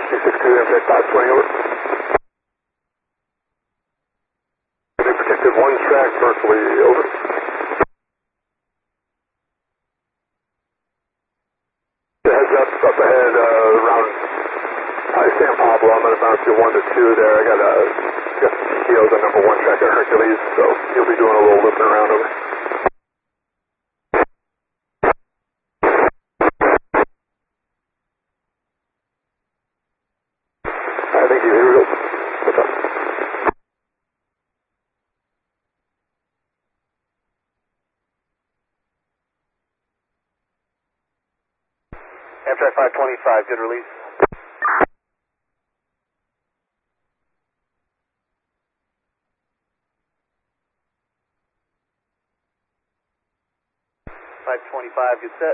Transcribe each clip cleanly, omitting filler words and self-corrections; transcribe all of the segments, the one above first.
262, MJ 520, over. They protected one track virtually, over. The heads up ahead, around San Pablo. I'm going to bounce you 1 to 2 there. I got some TTOs on number 1 track at Hercules, so you'll be doing a little looping around, over. Thank you. Here we go. What's up? Amtrak 525, good release. Good set.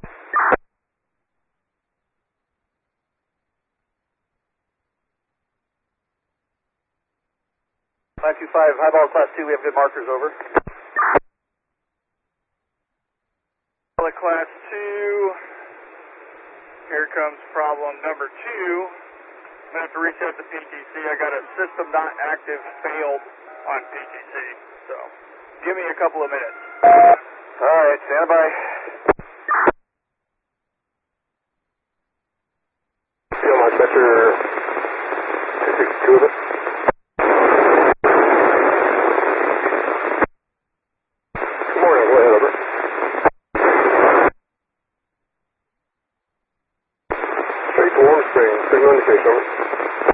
525, highball class 2, we have good markers, over. Class 2, here comes problem number 2. I'm going to have to reach out to PTC. I got a system not active failed on PTC, so give me a couple of minutes. Alright, stand by. Feel much better. 262 of it. Good morning, go ahead, over. Straight to Warm Springs, signal indication, over.